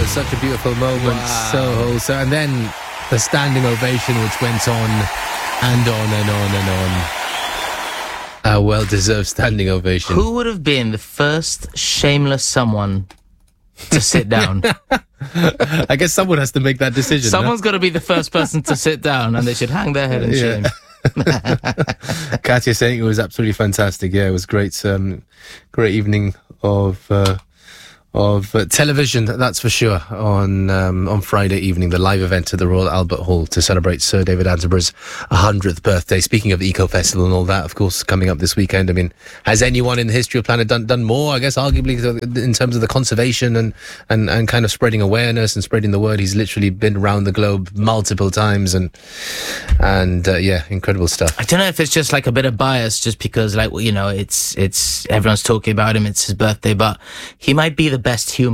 was such a beautiful moment. Wow. So wholesome. And then the standing ovation, which went on and on and on and on. A well-deserved standing ovation. Who would have been the first shameless someone to sit down? I guess someone has to make that decision. Someone's got to be the first person to sit down, and they should hang their head in shame. Katya saying it was absolutely fantastic. Yeah, it was great. Great evening of television, that's for sure. On Friday evening, the live event at the Royal Albert Hall to celebrate Sir David Attenborough's 100th birthday. Speaking of the Eco Festival and all that, of course, coming up this weekend. I mean, has anyone in the history of planet done more? I guess arguably in terms of the conservation and kind of spreading awareness and spreading the word. He's literally been around the globe multiple times and yeah, incredible stuff. I don't know if it's just like a bit of bias, just because, like, you know, it's everyone's talking about him. It's his birthday, but he might be the best human